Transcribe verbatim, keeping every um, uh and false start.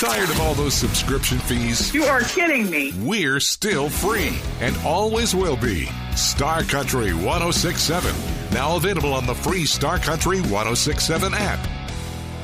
Tired of all those subscription fees? You are kidding me. We're still free and always will be. Star Country one oh six point seven. Now available on the free Star Country one oh six point seven app.